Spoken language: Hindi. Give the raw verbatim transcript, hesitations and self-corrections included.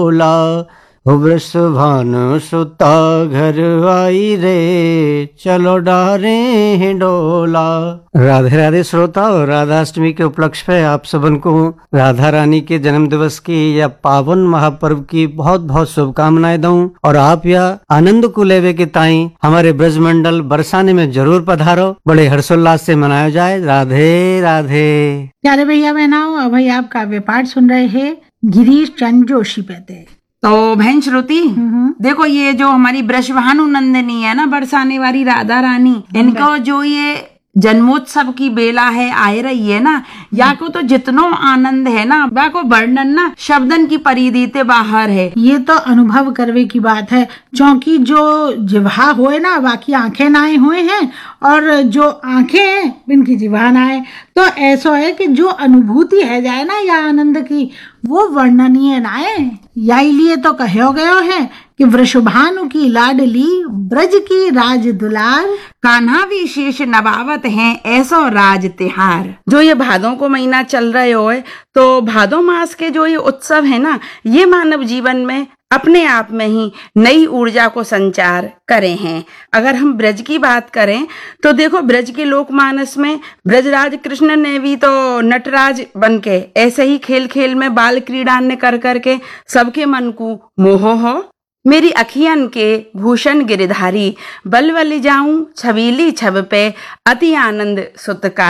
बोला वृषभानु सुता घर आई रे, चलो डारे हिंडोला। राधे राधे श्रोता, और राधाष्टमी के उपलक्ष्य पे आप सबन को राधा रानी के जन्म दिवस की या पावन महापर्व की बहुत बहुत शुभकामनाएं दूं। और आप यह आनंद को लेवे के ताई हमारे ब्रजमंडल बरसाने में जरूर पधारो, बड़े हर्षोल्लास से मनाया जाए। राधे राधे। प्यारे भैया बहनाओ, अब भाई आप काव्य पाठ सुन रहे हैं गिरीश चंद्र जोशी पे। तो बहन श्रुति, देखो ये जो हमारी वृषभानु नंदिनी है ना, बरसाने वाली राधा रानी, इनको जो ये जन्मोत्सव की बेला है आए रही है ना, या को तो जितनो आनंद है ना, वा को वर्णन ना शब्दन की परिधीते बाहर है। ये तो अनुभव करवे की बात है, क्योंकि जो जिह्वा होए ना, बाकी आंखें नाए हुए हैं, और जो आंखें हैं इनकी जिह्वा नाए, तो ऐसा है कि जो अनुभूति है जाए ना या आनंद की, वो वर्णनीय नाए। यही लिए तो कहो गयो है कि वृषभानु की लाडली ब्रज की राज दुलार, कान्हा विशेष नवावत है ऐसो राज तिहार। जो ये भादों को महीना चल रहे हो, तो भादो मास के जो ये उत्सव है ना, ये मानव जीवन में अपने आप में ही नई ऊर्जा को संचार करे हैं। अगर हम ब्रज की बात करें तो देखो, ब्रज के लोकमानस में ब्रजराज कृष्ण ने भी तो नटराज बनके ऐसे ही खेल खेल में बाल क्रीड़ान्य कर करके सबके मन को मोह हो। मेरी अखियन के भूषण गिरधारी, बलवली जाऊं छबीली छब पे, अति आनंद सुत का